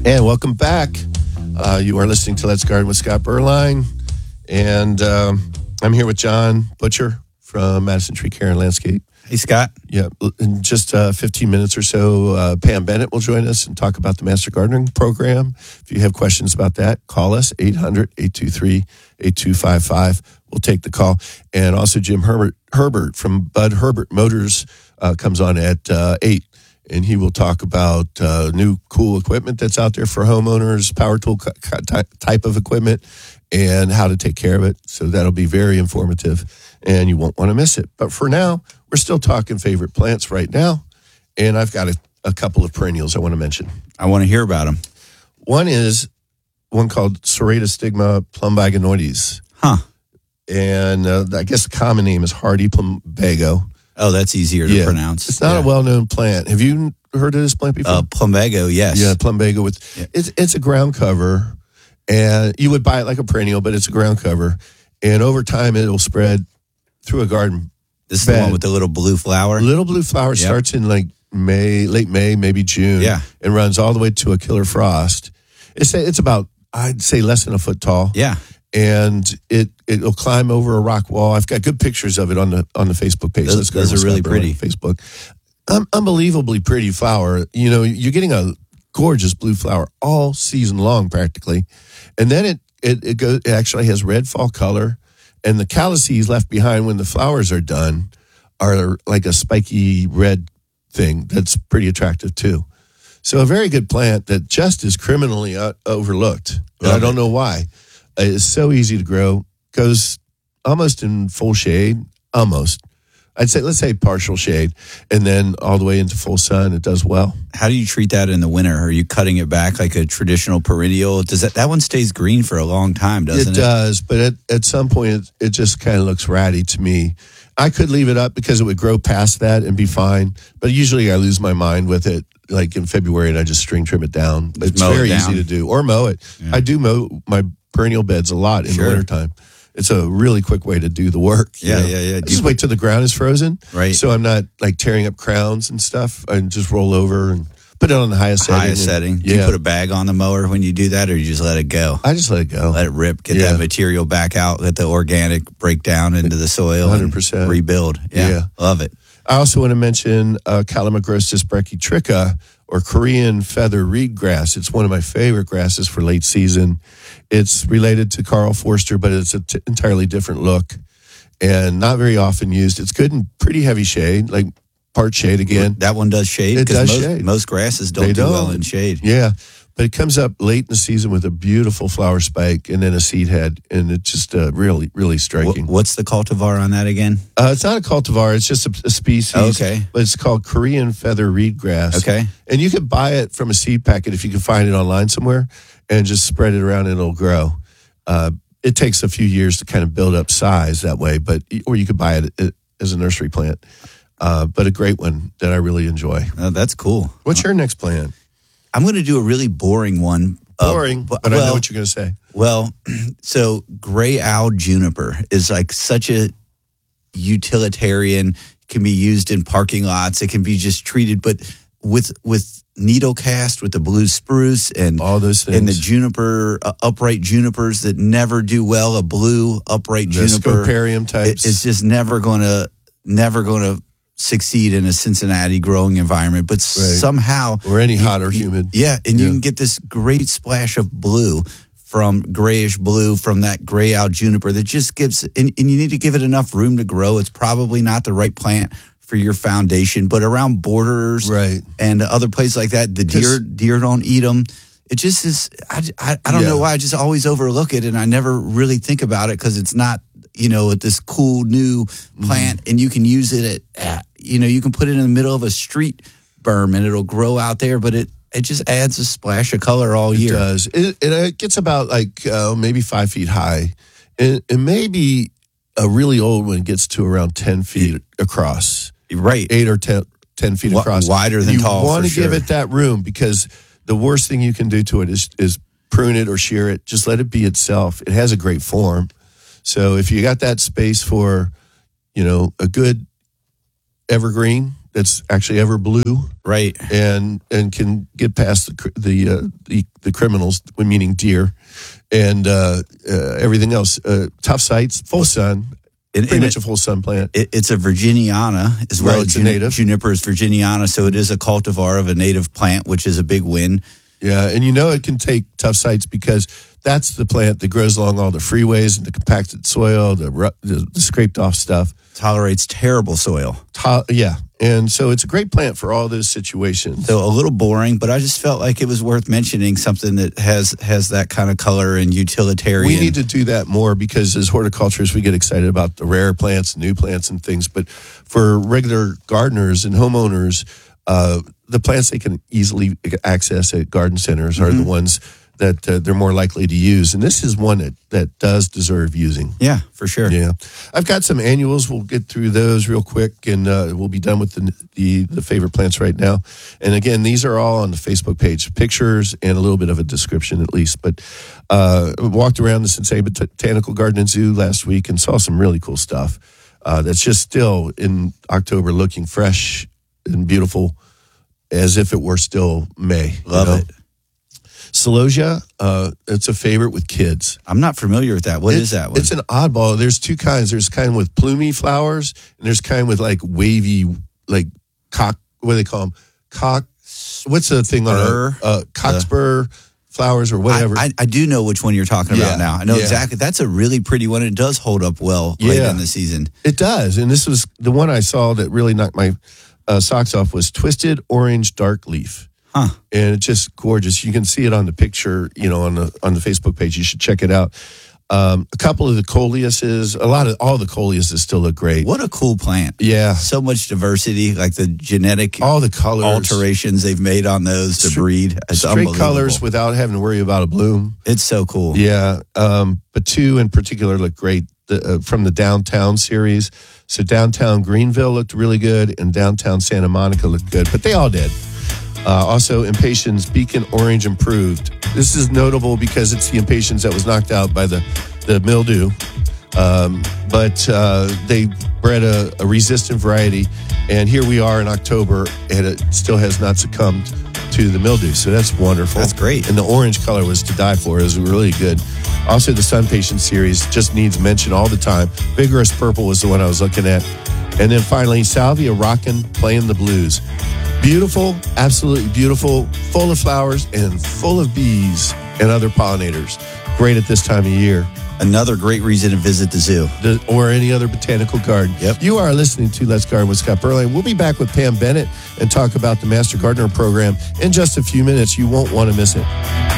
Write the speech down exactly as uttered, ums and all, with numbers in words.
And welcome back. Uh, you are listening to Let's Garden with Scott Berline. And um, I'm here with John Butcher from Madison Tree Care and Landscape. Hey, Scott. Yeah, in just uh, fifteen minutes or so, uh, Pam Bennett will join us and talk about the Master Gardening Program. If you have questions about that, call us, eight hundred, eight two three, eight two five five. We'll take the call. And also Jim Herbert, Herbert from Bud Herbert Motors uh, comes on at uh, eight. And he will talk about uh, new cool equipment that's out there for homeowners, power tool type of equipment, and how to take care of it. So that'll be very informative, and you won't want to miss it. But for now, we're still talking favorite plants right now, and I've got a, a couple of perennials I want to mention. I want to hear about them. One is one called Serratustigma plumbagonoides. Huh. And uh, I guess the common name is hardy plumbago. Oh, that's easier to yeah. pronounce. It's not yeah. a well-known plant. Have you heard of this plant before? Uh, plumbago, yes. Yeah, plumbago. With yeah. it's it's a ground cover, and you would buy it like a perennial, but it's a ground cover, and over time it will spread through a garden. This is bed. the one with the little blue flower. Little blue flower yep. starts in like May, late May, maybe June. Yeah, and runs all the way to a killer frost. It's it's about I'd say less than a foot tall. Yeah. And it it'll climb over a rock wall. I've got good pictures of it on the on the Facebook page. Those, those are really pretty. Facebook, um, unbelievably pretty flower. You know, you're getting a gorgeous blue flower all season long, practically, and then it it it, goes, it actually has red fall color, and the calices left behind when the flowers are done are like a spiky red thing that's pretty attractive too. So a very good plant that just is criminally uh, overlooked. And I don't know why. It's so easy to grow. Goes almost in full shade, almost. I'd say, let's say partial shade, and then all the way into full sun. It does well. How do you treat that in the winter? Are you cutting it back like a traditional perennial? Does that that one stays green for a long time, doesn't it? It does, but at, at some point, it, it just kind of looks ratty to me. I could leave it up because it would grow past that and be fine, but usually I lose my mind with it. Like in February, and I just string trim it down. Just it's mow very it down. easy to do, or mow it. Yeah. I do mow my perennial beds a lot in Sure. the wintertime. It's a really quick way to do the work. Yeah, know? yeah, yeah. I just wait till the ground is frozen. Right. So I'm not like tearing up crowns and stuff. I just roll over and put it on the highest setting. Highest and, setting. Do yeah. you put a bag on the mower when you do that, or you just let it go? I just let it go. Let it rip, get Yeah. that material back out, let the organic break down into the soil one hundred percent. and rebuild. Yeah, Yeah. love it. I also want to mention uh, Calamagrostis brachytricha, or Korean feather reed grass. It's one of my favorite grasses for late season. It's related to Carl Forster, but it's an t- entirely different look and not very often used. It's good in pretty heavy shade, like part shade again. That one does shade? It does most, shade. Most grasses don't They do don't. well in shade. Yeah, but it comes up late in the season with a beautiful flower spike and then a seed head, and it's just uh, really, really striking. Wh- What's the cultivar on that again? Uh, it's not a cultivar; it's just a, a species. Okay. But it's called Korean feather reed grass. Okay. And you can buy it from a seed packet if you can find it online somewhere, and just spread it around, and it'll grow. Uh, it takes a few years to kind of build up size that way, but or you could buy it as a nursery plant. Uh, but a great one that I really enjoy. Oh, that's cool. What's your next plant? I'm going to do a really boring one. Boring, uh, but well, I know what you're going to say. Well, so gray owl juniper is like such a utilitarian. It can be used in parking lots. It can be just treated, but with with needle cast, with the blue spruce and all those things, and the juniper uh, upright junipers that never do well. A blue upright the juniper, Scoparium types. It, it's just never going to never going to succeed in a Cincinnati growing environment, but right. somehow or any hot you, or humid. Yeah, and yeah. you can get this great splash of blue from grayish blue from that gray owl juniper that just gives, and, and you need to give it enough room to grow. It's probably not the right plant for your foundation, but around borders right. and other places like that, the deer deer don't eat them. It just is. I, I, I don't yeah. know why I just always overlook it, and I never really think about it because it's not, you know, this cool new plant, mm. and you can use it at, at, you know, you can put it in the middle of a street berm and it'll grow out there, but it, it just adds a splash of color all it year. Does. It does. It gets about like uh, maybe five feet high, and, and maybe a really old one gets to around ten feet across. Right. Eight or ten, ten feet across. Wider than you tall, You want to sure. give it that room because the worst thing you can do to it is, is prune it or shear it. Just let it be itself. It has a great form. So if you got that space for, you know, a good evergreen that's actually ever blue, right? And and can get past the the uh, the, the criminals, meaning deer, and uh, uh, everything else. Uh, tough sites, full sun. And, Pretty and much it, a full sun plant. It, it's a Virginiana as well. Right, it's a Juni- native. Juniper is Virginiana, so it is a cultivar of a native plant, which is a big win. Yeah, and you know it can take tough sites because that's the plant that grows along all the freeways and the compacted soil, the, ru- the, the scraped off stuff. Tolerates terrible soil. To- yeah, and so it's a great plant for all those situations. So a little boring, but I just felt like it was worth mentioning something that has has that kind of color and utilitarian. We need to do that more because as horticulturists, we get excited about the rare plants, new plants, and things. But for regular gardeners and homeowners, uh, the plants they can easily access at garden centers are mm-hmm. the ones that uh, they're more likely to use. And this is one that, that does deserve using. Yeah, for sure. Yeah. I've got some annuals. We'll get through those real quick, and uh, we'll be done with the, the the favorite plants right now. And again, these are all on the Facebook page, pictures and a little bit of a description at least. But uh, walked around the Cincinnati Botanical Garden and Zoo last week and saw some really cool stuff uh, that's just still in October looking fresh and beautiful as if it were still May. Love you know? it. Celosia, uh, it's a favorite with kids. I'm not familiar with that. What it's, is that one? It's an oddball. There's two kinds. There's kind with plumy flowers, and there's kind with like wavy, like cock. What do they call them? Cock. What's the thing on a uh, cockspur uh, flowers or whatever? I, I, I do know which one you're talking yeah, about now. I know yeah. exactly. That's a really pretty one. It does hold up well late yeah, in the season. It does. And this was the one I saw that really knocked my uh, socks off was Twisted Orange Dark Leaf. Huh. And it's just gorgeous. You can see it on the picture, you know, on the on the Facebook page. You should check it out. Um, a couple of the coleuses, a lot of all the coleuses still look great. What a cool plant! Yeah, so much diversity, like the genetic, all the colors, alterations they've made on those to breed. It's straight colors without having to worry about a bloom. It's so cool. Yeah, um, but two in particular look great the, uh, from the Downtown series. So Downtown Greenville looked really good, and Downtown Santa Monica looked good, but they all did. Uh, also, Impatiens Beacon Orange Improved. This is notable because it's the Impatiens that was knocked out by the, the mildew. Um, but uh, they bred a, a resistant variety. And here we are in October, and it still has not succumbed to the mildew. So that's wonderful. That's great. And the orange color was to die for. It was really good. Also, the Sun Patient series just needs mention all the time. Vigorous Purple was the one I was looking at. And then finally, Salvia Rockin' Playing the Blues. Beautiful, absolutely beautiful, full of flowers and full of bees and other pollinators. Great at this time of year. Another great reason to visit the zoo. The, or any other botanical garden. Yep. You are listening to Let's Garden with Scott Burley. We'll be back with Pam Bennett and talk about the Master Gardener program in just a few minutes. You won't want to miss it.